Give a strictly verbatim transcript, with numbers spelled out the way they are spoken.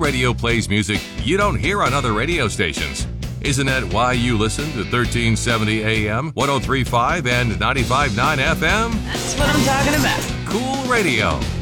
radio plays music you don't hear on other radio stations. Isn't that why you listen to thirteen seventy A M, one oh three point five, and ninety-five point nine F M? That's what I'm talking about. Cool Radio.